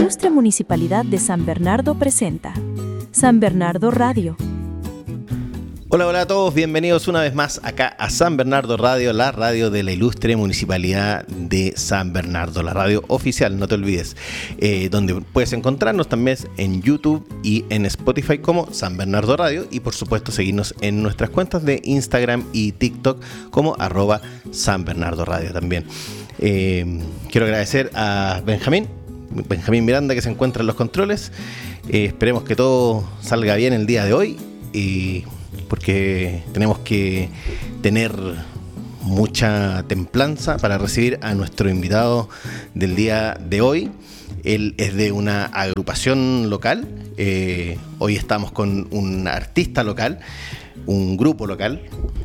Ilustre Municipalidad de San Bernardo presenta San Bernardo Radio. Hola, hola a todos, bienvenidos una vez más acá a San Bernardo Radio, la radio de la Ilustre Municipalidad de San Bernardo, la radio oficial, no te olvides, donde puedes encontrarnos también en YouTube y en Spotify como San Bernardo Radio, y por supuesto seguirnos en nuestras cuentas de Instagram y TikTok como @San Bernardo Radio también. Quiero agradecer a Benjamín Miranda, que se encuentra en los controles. Esperemos que todo salga bien el día de hoy, porque tenemos que tener mucha templanza para recibir a nuestro invitado del día de hoy. Él es de una agrupación local. Hoy estamos con un artista local, un grupo local,